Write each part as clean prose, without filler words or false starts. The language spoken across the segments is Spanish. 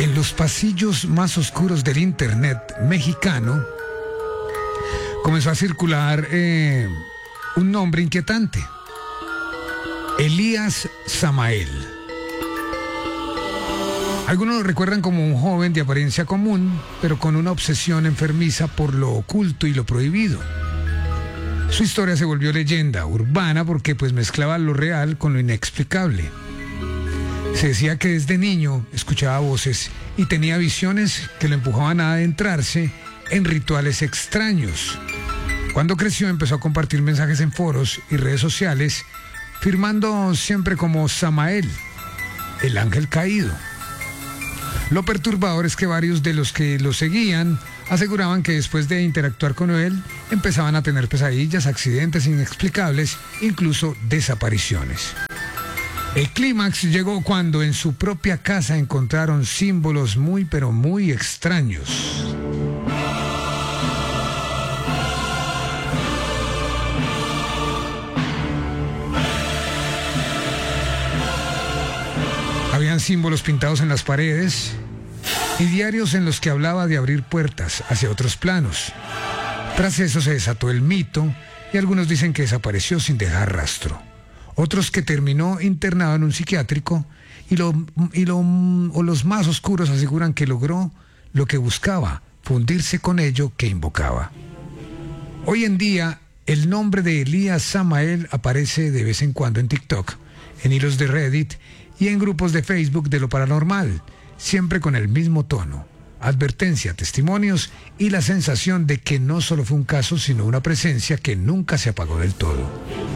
En los pasillos más oscuros del internet mexicano comenzó a circular un nombre inquietante: Elías Samael. Algunos lo recuerdan como un joven de apariencia común, pero con una obsesión enfermiza por lo oculto y lo prohibido. Su historia se volvió leyenda urbana porque pues mezclaba lo real con lo inexplicable. Se decía que desde niño escuchaba voces y tenía visiones que lo empujaban a adentrarse en rituales extraños. Cuando creció empezó a compartir mensajes en foros y redes sociales, firmando siempre como Samael, el ángel caído. Lo perturbador es que varios de los que lo seguían aseguraban que después de interactuar con él empezaban a tener pesadillas, accidentes inexplicables, incluso desapariciones. El clímax llegó cuando en su propia casa encontraron símbolos muy pero muy extraños. Habían símbolos pintados en las paredes y diarios en los que hablaba de abrir puertas hacia otros planos. Tras eso se desató el mito y algunos dicen que desapareció sin dejar rastro. Otros que terminó internado en un psiquiátrico y los más oscuros aseguran que logró lo que buscaba, fundirse con ello que invocaba. Hoy en día, el nombre de Elías Samael aparece de vez en cuando en TikTok, en hilos de Reddit y en grupos de Facebook de lo paranormal, siempre con el mismo tono: advertencia, testimonios y la sensación de que no solo fue un caso, sino una presencia que nunca se apagó del todo.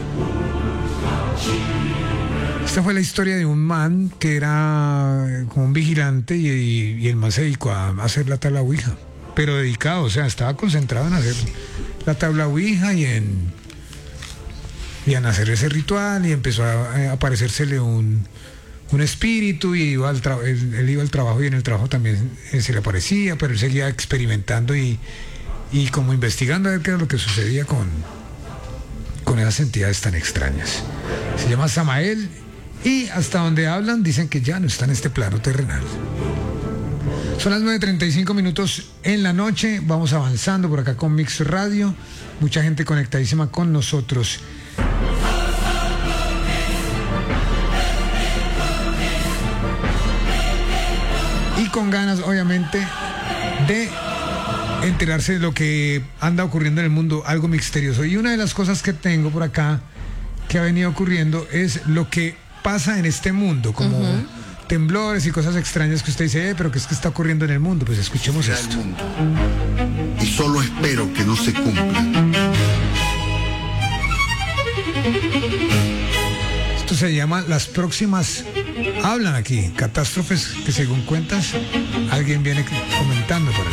Esta fue la historia de un man que era como un vigilante y el man se dedicó a hacer la tabla Ouija, pero dedicado, o sea, estaba concentrado en hacer la tabla Ouija y en hacer ese ritual, y empezó a aparecérsele un espíritu, y él iba al trabajo, y en el trabajo también se le aparecía, pero él seguía experimentando y como investigando a ver qué era lo que sucedía con esas entidades tan extrañas. Se llama Samael y hasta donde hablan dicen que ya no está en este plano terrenal. Son las 9:35 en la noche, vamos avanzando por acá con Mix Radio, mucha gente conectadísima con nosotros. Y con ganas, obviamente, de enterarse de lo que anda ocurriendo en el mundo, algo misterioso. Y una de las cosas que tengo por acá que ha venido ocurriendo es lo que pasa en este mundo, como temblores y cosas extrañas que usted dice, pero ¿qué es que está ocurriendo en el mundo? Pues escuchemos esto. Y solo espero que no se cumpla. Esto se llama las próximas, hablan aquí, catástrofes que según cuentas, alguien viene comentando por ahí.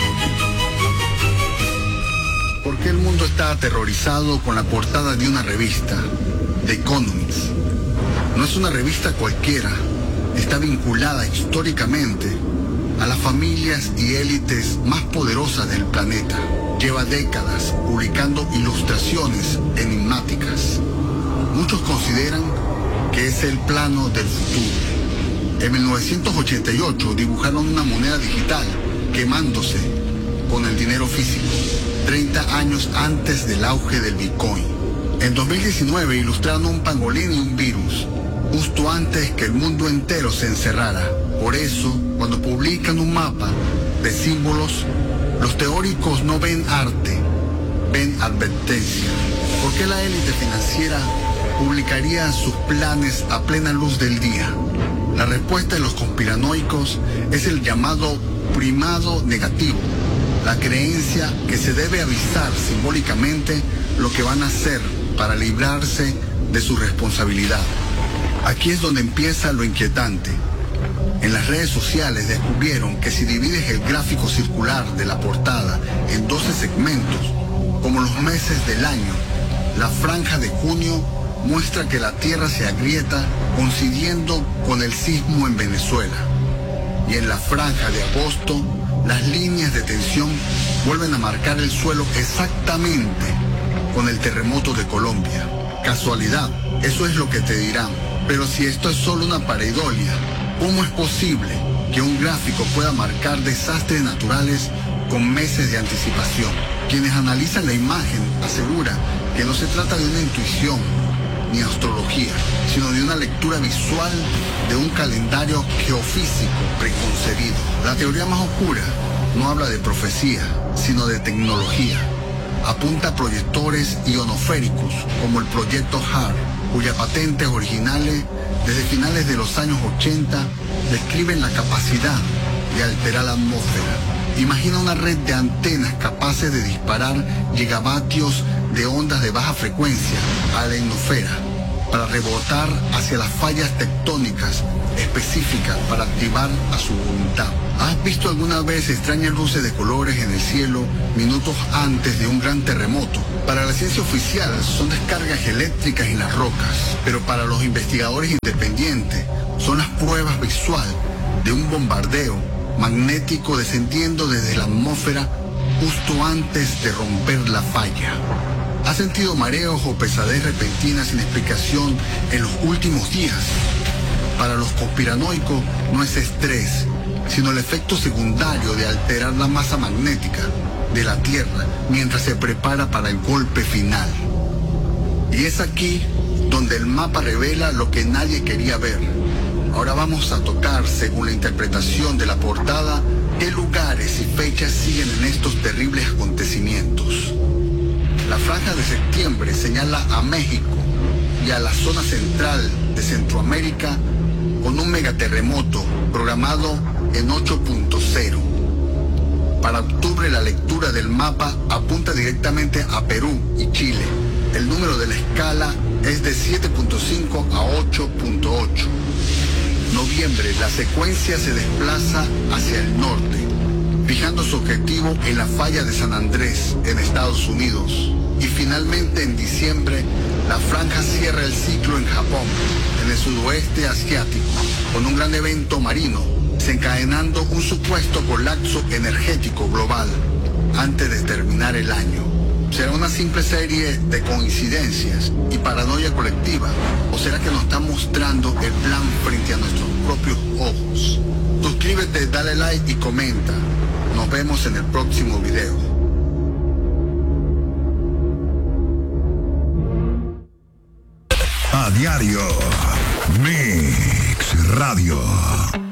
¿Por qué el mundo está aterrorizado con la portada de una revista, The Economist? No es una revista cualquiera, está vinculada históricamente a las familias y élites más poderosas del planeta. Lleva décadas publicando ilustraciones enigmáticas. Muchos consideran que es el plano del futuro. En 1988 dibujaron una moneda digital quemándose con el dinero físico, 30 años antes del auge del Bitcoin. En 2019 ilustraron un pangolín y un virus, justo antes que el mundo entero se encerrara. Por eso, cuando publican un mapa de símbolos, los teóricos no ven arte, ven advertencia. ¿Por qué la élite financiera publicaría sus planes a plena luz del día? La respuesta de los conspiranoicos es el llamado primado negativo, la creencia que se debe avisar simbólicamente lo que van a hacer para librarse de su responsabilidad. Aquí es donde empieza lo inquietante. En las redes sociales descubrieron que si divides el gráfico circular de la portada en 12 segmentos, como los meses del año, la franja de junio muestra que la Tierra se agrieta coincidiendo con el sismo en Venezuela. Y en la franja de agosto, las líneas de tensión vuelven a marcar el suelo exactamente con el terremoto de Colombia. Casualidad, eso es lo que te dirán. Pero si esto es solo una pareidolia, ¿cómo es posible que un gráfico pueda marcar desastres naturales con meses de anticipación. Quienes analizan la imagen aseguran que no se trata de una intuición ni astrología, sino de una lectura visual de un calendario geofísico preconcebido. La teoría más oscura no habla de profecía, sino de tecnología. Apunta a proyectores ionosféricos como el proyecto HARP, cuyas patentes originales desde finales de los años 80 describen la capacidad de alterar la atmósfera. Imagina una red de antenas capaces de disparar gigavatios de ondas de baja frecuencia a la ionosfera para rebotar hacia las fallas tectónicas específicas para activar a su voluntad. ¿Has visto alguna vez extrañas luces de colores en el cielo minutos antes de un gran terremoto? Para la ciencia oficial son descargas eléctricas en las rocas, pero para los investigadores independientes son las pruebas visuales de un bombardeo magnético descendiendo desde la atmósfera justo antes de romper la falla. ¿Has sentido mareos o pesadez repentina sin explicación en los últimos días? Para los conspiranoicos no es estrés, sino el efecto secundario de alterar la masa magnética de la Tierra mientras se prepara para el golpe final. Y es aquí donde el mapa revela lo que nadie quería ver. Ahora vamos a tocar, según la interpretación de la portada, qué lugares y fechas siguen en estos terribles acontecimientos. La franja de septiembre señala a México y a la zona central de Centroamérica con un megaterremoto programado en 8.0. Para octubre la lectura del mapa apunta directamente a Perú y Chile. El número de la escala es de 7.5 a 8.8. Noviembre, la secuencia se desplaza hacia el norte, fijando su objetivo en la falla de San Andrés, en Estados Unidos. Y finalmente en diciembre, la franja cierra el ciclo en Japón, en el sudoeste asiático, con un gran evento marino, desencadenando un supuesto colapso energético global antes de terminar el año. ¿Será una simple serie de coincidencias y paranoia colectiva? ¿O será que nos está mostrando el plan frente a nuestros propios ojos? Suscríbete, dale like y comenta. Nos vemos en el próximo video. A diario, Mix Radio.